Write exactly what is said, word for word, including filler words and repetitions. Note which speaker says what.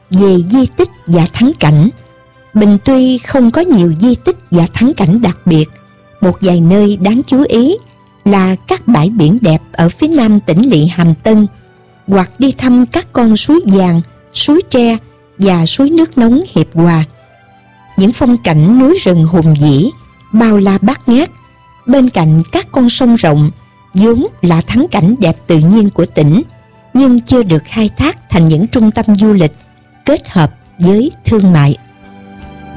Speaker 1: về di tích và thắng cảnh. Bình tuy không có nhiều di tích và thắng cảnh đặc biệt, một vài nơi đáng chú ý là các bãi biển đẹp ở phía nam tỉnh lỵ Hàm Tân, hoặc đi thăm các con suối vàng, suối tre và suối nước nóng Hiệp Hòa. Những phong cảnh núi rừng hùng vĩ, bao la bát ngát, bên cạnh các con sông rộng, vốn là thắng cảnh đẹp tự nhiên của tỉnh, nhưng chưa được khai thác thành những trung tâm du lịch kết hợp với thương mại.